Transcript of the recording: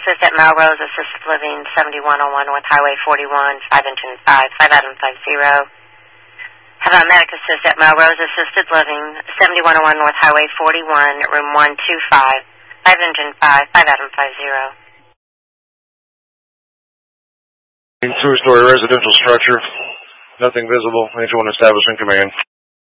Assist at Melrose Assisted Living, 7101 North Highway 41, 5 Engine 5, 5 Adam 50. How about Medic Assist at Melrose Assisted Living, 7101 North Highway 41, room 125, 5 Engine 5, 5 Adam 50. Two-story residential structure. Nothing visible. Anyone establishing command.